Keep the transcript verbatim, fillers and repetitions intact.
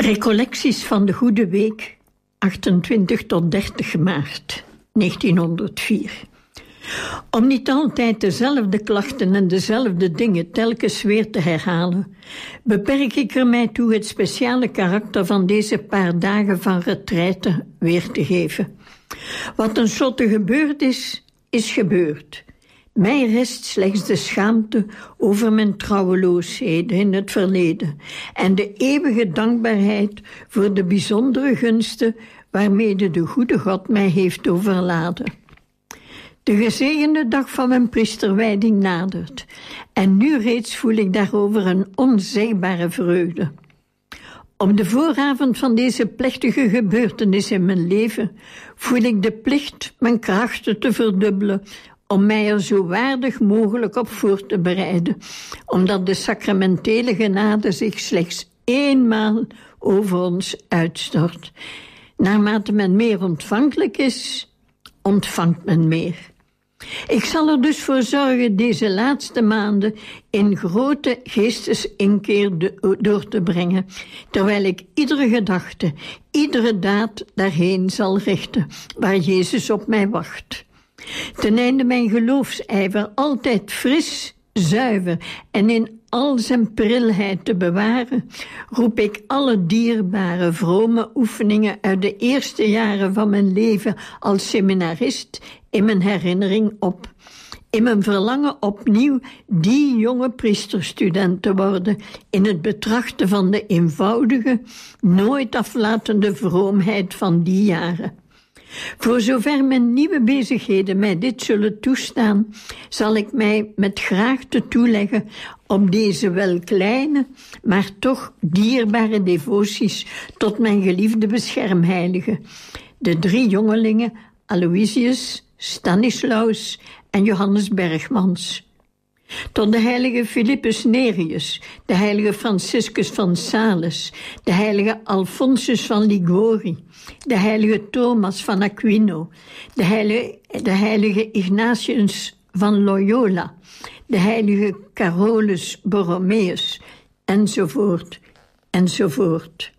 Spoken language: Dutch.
Recollecties van de Goede Week, achtentwintig tot dertig maart negentienhonderdvier. Om niet altijd dezelfde klachten en dezelfde dingen telkens weer te herhalen, beperk ik er mij toe het speciale karakter van deze paar dagen van retraite weer te geven. Wat tenslotte gebeurd is, is gebeurd. Mij rest slechts de schaamte over mijn trouweloosheden in het verleden en de eeuwige dankbaarheid voor de bijzondere gunsten waarmede de goede God mij heeft overladen. De gezegende dag van mijn priesterwijding nadert en nu reeds voel ik daarover een onzegbare vreugde. Op de vooravond van deze plechtige gebeurtenis in mijn leven voel ik de plicht mijn krachten te verdubbelen om mij er zo waardig mogelijk op voor te bereiden, omdat de sacramentele genade zich slechts eenmaal over ons uitstort. Naarmate men meer ontvankelijk is, ontvangt men meer. Ik zal er dus voor zorgen deze laatste maanden in grote geestesinkeer de, door te brengen, terwijl ik iedere gedachte, iedere daad daarheen zal richten, waar Jezus op mij wacht. Ten einde mijn geloofsijver altijd fris, zuiver en in al zijn prilheid te bewaren, roep ik alle dierbare, vrome oefeningen uit de eerste jaren van mijn leven als seminarist in mijn herinnering op. In mijn verlangen opnieuw die jonge priesterstudent te worden, in het betrachten van de eenvoudige, nooit aflatende vroomheid van die jaren. Voor zover mijn nieuwe bezigheden mij dit zullen toestaan, zal ik mij met graagte toeleggen op deze wel kleine, maar toch dierbare devoties tot mijn geliefde beschermheilige, de drie jongelingen Aloysius, Stanislaus en Johannes Bergmans. Tot de heilige Philippus Nerius, de heilige Franciscus van Sales, de heilige Alfonsus van Liguori, de heilige Thomas van Aquino, de heilige, de heilige Ignatius van Loyola, de heilige Carolus Borromeus, enzovoort, enzovoort.